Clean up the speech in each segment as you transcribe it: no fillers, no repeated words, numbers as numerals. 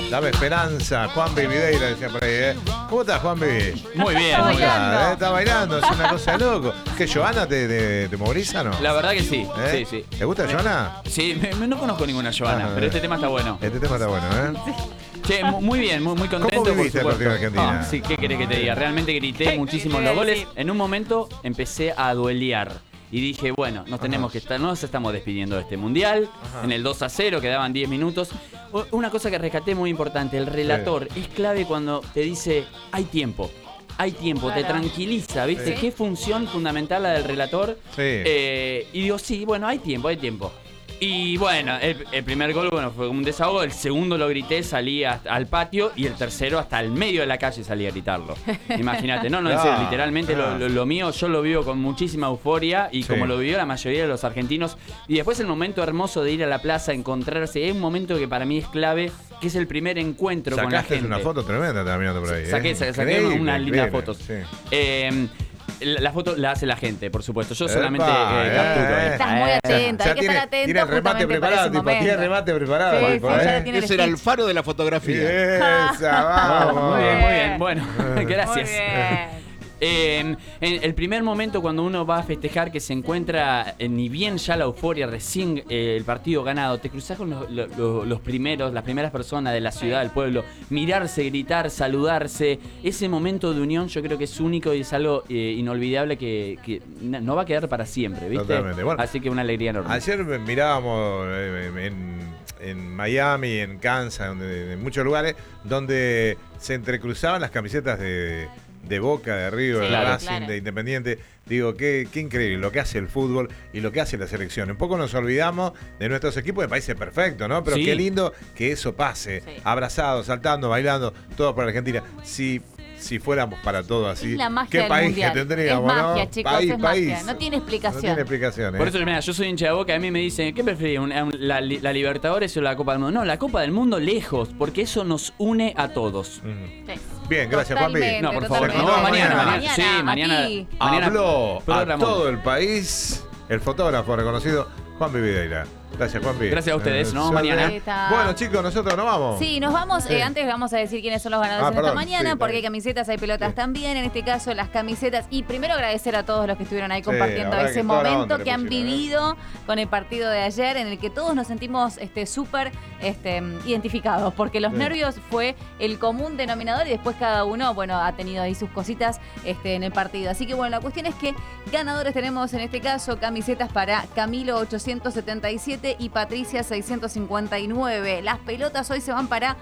Dame esperanza, Juanpi Videira decía por ahí, ¿Cómo estás, Juanpi? Muy bien, ¿Cómo muy bien. estás? Está bailando, es una cosa de loco. ¿Qué, Joana te moviliza, no? La verdad que sí, ¿Eh? sí. ¿Te gusta Joana? Sí, no conozco ninguna Joana, pero este tema está bueno. Este tema está bueno, ¿eh? Che, muy bien, muy contento. ¿Cómo viviste por el partido de supuesto. Argentina? Sí, ¿qué querés que te diga? Realmente grité muchísimo los goles. En un momento empecé a duelear. Y dije, bueno, nos estamos despidiendo de este mundial. En el 2-0, quedaban 10 minutos. Una cosa que rescaté muy importante, el relator es clave cuando te dice, hay tiempo. Hay tiempo, Claro. te tranquiliza, ¿viste? Sí. Qué función fundamental la del relator. Sí. Y digo, sí, bueno, hay tiempo. Y bueno, el primer gol fue un desahogo, el segundo lo grité, salí al patio y el tercero hasta el medio de la calle salí a gritarlo. Imagínate, no, en serio, literalmente lo mío yo lo vivo con muchísima euforia y como lo vivió la mayoría de los argentinos. Y después el momento hermoso de ir a la plaza, encontrarse, es un momento que para mí es clave, que es el primer encuentro con la gente. Sacaste una foto tremenda terminando por ahí. Saqué Increíble, unas lindas increíble, fotos. Sí. La foto la hace la gente, por supuesto. Yo Epa, solamente capturo. Estás muy atento, hay que estar atento Tiene el remate justamente para preparado, ese tipo, momento. tiene el remate preparado. Sí, tipo, sí, ya ¿eh? lo tiene el Ese era el speech. faro de la fotografía. Esa, vamos. Muy bien. Bueno, gracias. Muy bien. En el primer momento cuando uno va a festejar que se encuentra ni bien ya la euforia, recién el partido ganado, te cruzás con las primeras personas de la ciudad, del pueblo, mirarse, gritar, saludarse, ese momento de unión yo creo que es único y es algo inolvidable que no va a quedar para siempre, ¿viste? Totalmente. Bueno, así que una alegría enorme. Ayer mirábamos en Miami, en Kansas, en muchos lugares, donde se entrecruzaban las camisetas de Boca, de River, de Claro. Racing, Claro. de Independiente. Digo, qué increíble lo que hace el fútbol y lo que hace la selección. Un poco nos olvidamos de nuestros equipos, me parece perfecto, ¿no? Pero Sí. qué lindo que eso pase. Sí. Abrazados, saltando, bailando, todo por Argentina. Si fuéramos para todo así, Es la magia qué del país mundial. que tendríamos, es magia, ¿no? chicos, País, es magia. país. No tiene explicación. No tiene explicación, ¿eh? Por eso, mira, yo soy hincha de Boca, a mí me dicen, ¿qué preferís? ¿La Libertadores o la Copa del Mundo? No, la Copa del Mundo lejos, porque eso nos une a todos. Ujú. Sí. Bien, gracias, Juanpi. Totalmente, No, por favor, totalmente. nos vemos mañana. Sí, mañana. aquí. Habló a programa. todo el país el fotógrafo reconocido Juanpi Videira. Gracias, Juanpi. Gracias a ustedes, nos vemos suerte. mañana. Ahí está. Bueno, chicos, nosotros nos vamos. Sí, nos vamos. Sí. Antes vamos a decir quiénes son los ganadores en Perdón, esta mañana, sí, porque hay está camisetas, hay pelotas Sí. también. En este caso, las camisetas. Y primero agradecer a todos los que estuvieron ahí Sí, compartiendo la verdad ese que toda la onda momento le que han pusieron, vivido con el partido de ayer, en el que todos nos sentimos súper identificados, porque los Sí. nervios fue el común denominador y después cada uno, bueno, ha tenido ahí sus cositas en el partido. Así que bueno, la cuestión es que ganadores tenemos en este caso camisetas para Camilo 877 y Patricia 659. Las pelotas hoy se van para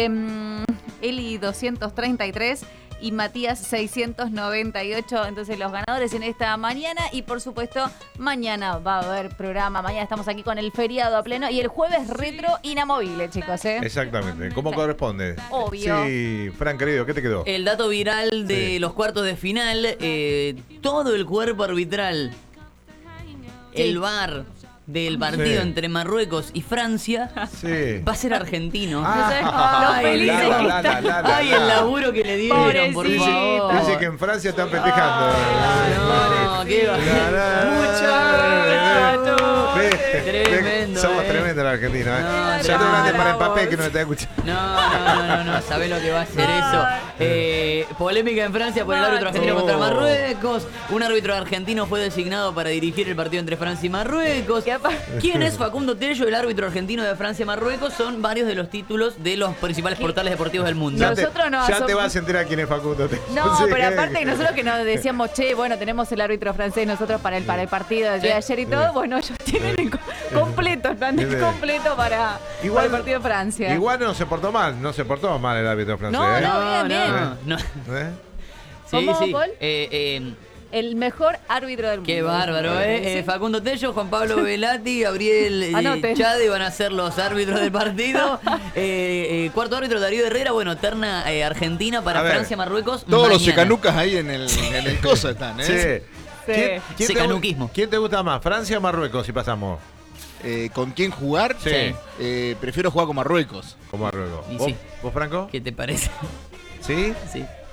Eli 233 y Matías 698. Entonces los ganadores en esta mañana. Y por supuesto mañana va a haber programa. Mañana estamos aquí con el feriado a pleno. Y el jueves retro inamovible, chicos. Exactamente, como Sí. corresponde. Obvio. Sí, Fran, querido, ¿qué te quedó? El dato viral de Sí. los cuartos de final, todo el cuerpo arbitral, Sí. el VAR del partido Sí. entre Marruecos y Francia Sí. va a ser argentino. Lo felices que están. Ay, el laburo que le dieron, por Pobrecito. favor. Dice que en Francia están festejando. No, qué va. Tremendo, Somos tremendos los argentinos. No, Ya no grande para el vamos. papel que no está escuchando. No, ¿sabés lo que va a ser eso? Polémica en Francia por el árbitro argentino contra Marruecos. Un árbitro argentino fue designado para dirigir el partido entre Francia y Marruecos. ¿Quién es Facundo Tello, el árbitro argentino de Francia y Marruecos? Son varios de los títulos de los principales portales deportivos del mundo. Ya Nosotros no ya te somos- vas a enterar quién es Facundo. No, Sí. pero aparte nosotros que nos decíamos, che, bueno, tenemos el árbitro francés nosotros para el partido de ayer y todo, bueno, ellos tienen el completo, el plantel Sí. completo para el partido de Francia. Igual no se portó mal el árbitro francés. No, ¿eh? no, bien, bien. no. ¿Eh? Sí, ¿Cómo, sí. Paul? Eh, El mejor árbitro del mundo. Qué bárbaro, ¿eh? Sí. Facundo Tello, Juan Pablo Velati, Gabriel Anoten. Chade van a ser los árbitros del partido. Cuarto árbitro Darío Herrera, bueno, terna argentina para A ver, Francia, Marruecos. Todos los mañana. secanucas ahí en el coso están, ¿eh? Sí. Sí. Secanuquismo. ¿Quién te gusta más, Francia o Marruecos, si pasamos? ¿Con quién jugar? Sí. Prefiero jugar con Marruecos. Con Marruecos. Y ¿Vos, sí. vos, Franco? ¿Qué te parece? ¿Sí? Sí.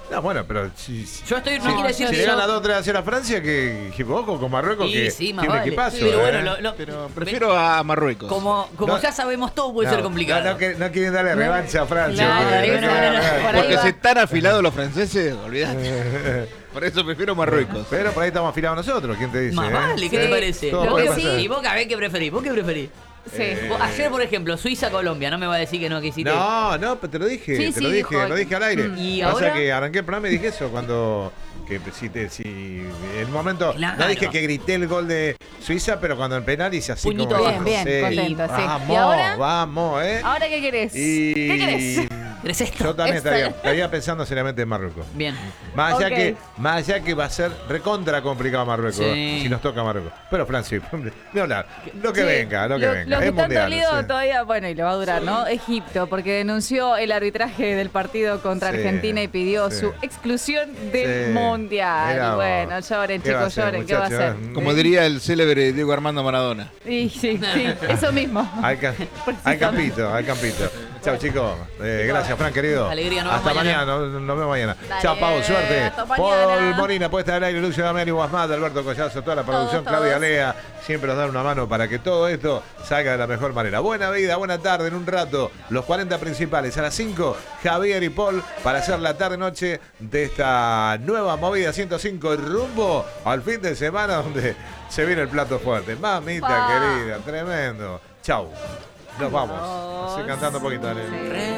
No, bueno, pero si Yo estoy, no quiere decir si que le yo- gana 2-3 a Francia, que ojo con Marruecos, Y que sí, más tiene un vale. equipazo. Pero bueno, ¿eh? Pero prefiero a Marruecos. como No. ya sabemos todo, puede No, ser complicado. No quieren darle revancha a Francia. Claro, porque- digo, no, por ahí Porque va. se están afilados los franceses, olvidate. Por eso prefiero Marruecos. Pero por ahí estamos afilados nosotros, ¿quién te dice? Más eh? vale, ¿qué Sí. te parece? Todo Lo puede que pasar. sí- ¿Y vos, Gabriel, qué preferís? ¿Vos qué preferís? Sí. Ayer, por ejemplo, Suiza-Colombia, no me va a decir que no quisiste. No, pero te lo dije, Sí, te sí, lo dije, dijo. lo dije al aire. ¿Y Pasa ahora? que arranqué el programa y dije eso cuando que si en un momento Claro. no dije que grité el gol de Suiza, pero cuando en penal hice así Puñito como abajo. Bien, bien, sí. contento, sí. Vamos, ¿Y ahora? vamos, ¿Ahora qué querés? Y ¿Qué querés? ¿Querés esto? yo también Esto. estaría pensando seriamente en Marruecos. Bien. Más allá, Ok. más allá que va a ser recontra complicado Marruecos, Sí. si nos toca Marruecos. Pero Francia, ni hablar. Lo que Sí, venga, lo que venga. Lo que Es está mundial, dolido sí. todavía, bueno, y lo va a durar, ¿no? Egipto, porque denunció el arbitraje del partido contra Sí, Argentina y pidió sí. su exclusión del Sí. Mundial. Mirá Y vos. bueno, lloren, ¿Qué va a chicos, hacer, lloren, ¿qué va a muchachos? hacer? Como diría el célebre Diego Armando Maradona. Y sí, eso mismo. Al campito, al campito. Chao, chicos. Gracias, Fran, querido. Alegría, nos Hasta vemos mañana. Nos vemos mañana. Dale, Chao, Pau, suerte. hasta Paul mañana. Morina, puesta al aire, Lucio Damiani, Guasmad, Alberto Collazo, toda la producción, Todos. Claudia Lea. Siempre nos dan una mano para que todo esto salga de la mejor manera. Buena vida, buena tarde. En un rato, los 40 principales. A las 5, Javier y Paul para hacer la tarde-noche de esta nueva movida 105 rumbo al fin de semana donde se viene el plato fuerte. Mamita Pa. querida, tremendo. Chau. Nos vamos. Estoy cantando un poquito. Dale. Sí.